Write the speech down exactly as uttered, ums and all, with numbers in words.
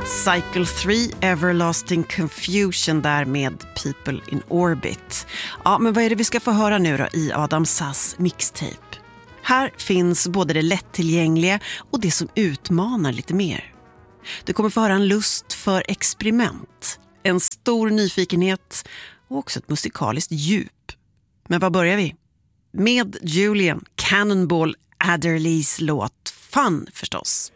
Cycle tre, Everlasting Confusion där med People in Orbit. Ja, men vad är det vi ska få höra nu då i Adam Sass mixtape? Här finns både det lättillgängliga och det som utmanar lite mer. Du kommer få höra en lust för experiment, en stor nyfikenhet och också ett musikaliskt djup. Men var börjar vi? Med Julian Cannonball Adderleys låt Fun förstås.